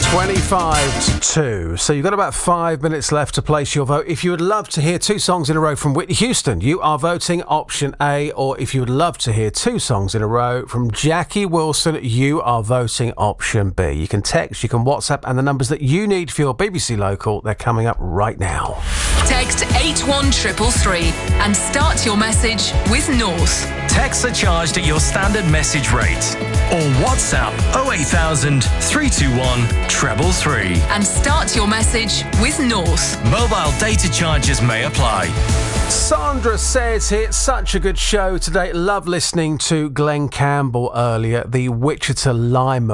25 to 2. So you've got about 5 minutes left to place your vote. If you would love to hear 2 songs in a row from Whitney Houston, you are voting option A. Or if you would love to hear 2 songs in a row from Jackie Wilson, you are voting option B. You can text, you can WhatsApp, and the numbers that you need for your BBC Local, they're coming up right now. Text 81333 and start your message with North. Texts are charged at your standard message rate. Or WhatsApp 08000 321 333. And start your message with North. Mobile data charges may apply. Sandra says here, such a good show today. Love listening to Glenn Campbell earlier, the Wichita Lime